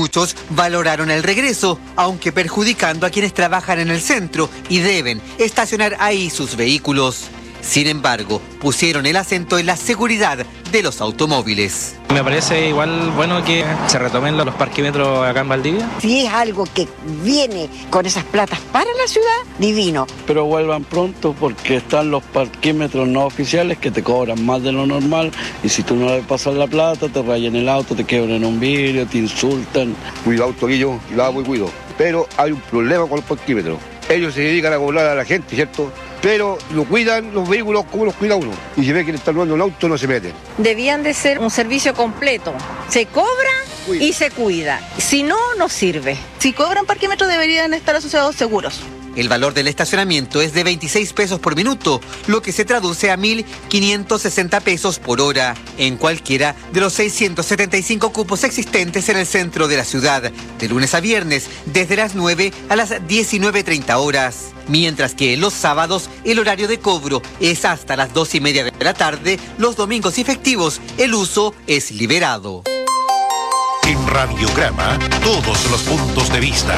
muchos valoraron el regreso, aunque perjudicando a quienes trabajan en el centro y deben estacionar ahí sus vehículos. Sin embargo, pusieron el acento en la seguridad de los automóviles. Me parece igual bueno que se retomen los parquímetros acá en Valdivia. Si es algo que viene con esas platas para la ciudad, divino. Pero vuelvan pronto porque están los parquímetros no oficiales que te cobran más de lo normal y si tú no le pasas la plata, te rayan el auto, te quebran un vidrio, te insultan. Cuidado, Toquillo, y lo hago y cuido. Pero hay un problema con los parquímetros. Ellos se dedican a cobrar a la gente, ¿cierto? Pero lo cuidan los vehículos como los cuida uno. Y si ve que le están robando un auto, no se meten. Debían de ser un servicio completo. Se cobra y se cuida. Si no, no sirve. Si cobran parquímetros deberían estar asociados seguros. El valor del estacionamiento es de 26 pesos por minuto, lo que se traduce a 1.560 pesos por hora, en cualquiera de los 675 cupos existentes en el centro de la ciudad, de lunes a viernes, desde las 9 a las 19:30 horas. Mientras que los sábados el horario de cobro es hasta las 2:30 de la tarde, los domingos y festivos el uso es liberado. En Radiograma, todos los puntos de vista.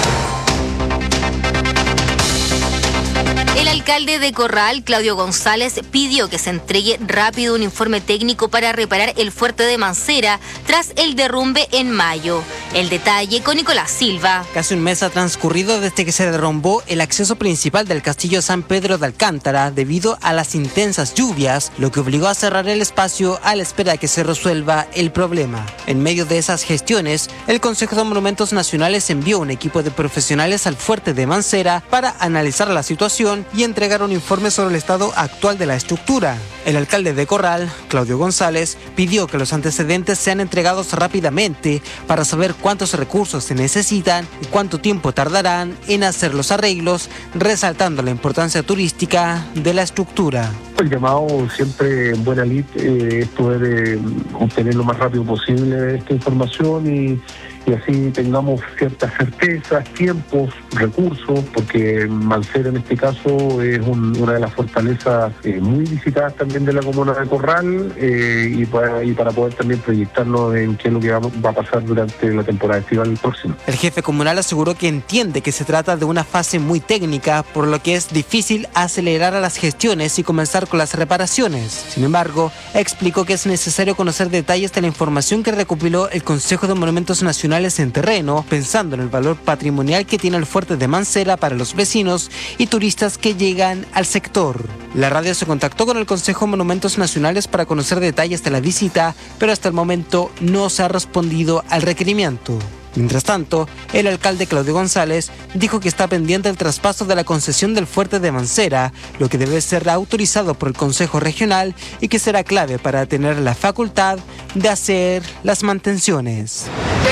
El alcalde de Corral, Claudio González, pidió que se entregue rápido un informe técnico para reparar el fuerte de Mancera tras el derrumbe en mayo. El detalle con Nicolás Silva. Casi un mes ha transcurrido desde que se derrumbó el acceso principal del castillo San Pedro de Alcántara debido a las intensas lluvias, lo que obligó a cerrar el espacio a la espera de que se resuelva el problema. En medio de esas gestiones, el Consejo de Monumentos Nacionales envió un equipo de profesionales al fuerte de Mancera para analizar la situación y entregar un informe sobre el estado actual de la estructura. El alcalde de Corral, Claudio González, pidió que los antecedentes sean entregados rápidamente para saber cuántos recursos se necesitan y cuánto tiempo tardarán en hacer los arreglos, resaltando la importancia turística de la estructura. El llamado siempre en buena lid es poder obtener lo más rápido posible esta información y así tengamos ciertas certezas, tiempos, recursos, porque Mancera en este caso es una de las fortalezas muy visitadas también de la comuna de Corral y para poder también proyectarnos en qué es lo que va a pasar durante la temporada estival próxima. El jefe comunal aseguró que entiende que se trata de una fase muy técnica, por lo que es difícil acelerar a las gestiones y comenzar con las reparaciones. Sin embargo, explicó que es necesario conocer detalles de la información que recopiló el Consejo de Monumentos Nacionales en terreno, pensando en el valor patrimonial que tiene el fuerte de Mancera para los vecinos y turistas que llegan al sector. La radio se contactó con el Consejo de Monumentos Nacionales para conocer detalles de la visita, pero hasta el momento no se ha respondido al requerimiento. Mientras tanto, el alcalde Claudio González dijo que está pendiente el traspaso de la concesión del fuerte de Mancera, lo que debe ser autorizado por el Consejo Regional y que será clave para tener la facultad de hacer las mantenciones.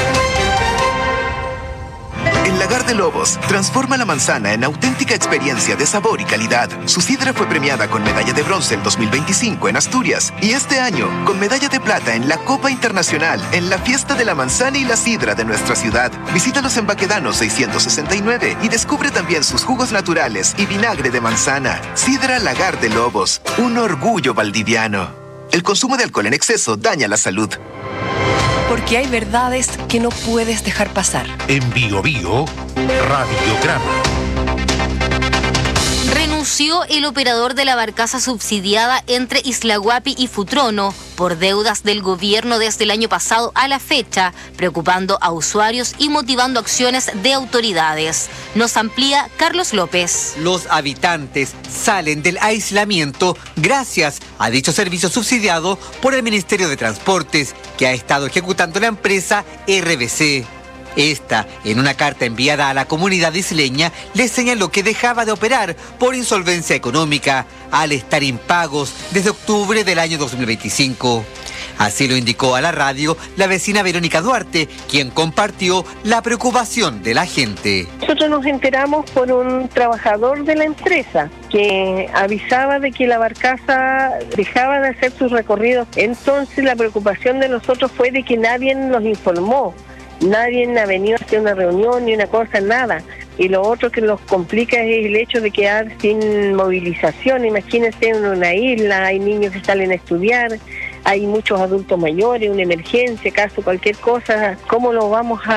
El Lagar de Lobos transforma la manzana en auténtica experiencia de sabor y calidad. Su sidra fue premiada con medalla de bronce en 2025 en Asturias y este año con medalla de plata en la Copa Internacional en la Fiesta de la Manzana y la Sidra de nuestra ciudad. Visítalos en Baquedano 669 y descubre también sus jugos naturales y vinagre de manzana. Sidra Lagar de Lobos, un orgullo valdiviano. El consumo de alcohol en exceso daña la salud. Porque hay verdades que no puedes dejar pasar. En Bio Bio, Radiograma. Renunció el operador de la barcaza subsidiada entre Isla Guapi y Futrono por deudas del gobierno desde el año pasado a la fecha, preocupando a usuarios y motivando acciones de autoridades. Nos amplía Carlos López. Los habitantes salen del aislamiento gracias a dicho servicio subsidiado por el Ministerio de Transportes, que ha estado ejecutando la empresa RBC. Esta, en una carta enviada a la comunidad isleña, le señaló que dejaba de operar por insolvencia económica al estar impagos desde octubre del año 2025. Así lo indicó a la radio la vecina Verónica Duarte, quien compartió la preocupación de la gente. Nosotros nos enteramos por un trabajador de la empresa que avisaba de que la barcaza dejaba de hacer sus recorridos. Entonces la preocupación de nosotros fue de que nadie nos informó. Nadie ha venido a hacer una reunión ni una cosa, nada. Y lo otro que nos complica es el hecho de quedar sin movilización. Imagínense en una isla, hay niños que salen a estudiar, hay muchos adultos mayores, una emergencia, caso cualquier cosa, ¿cómo lo vamos a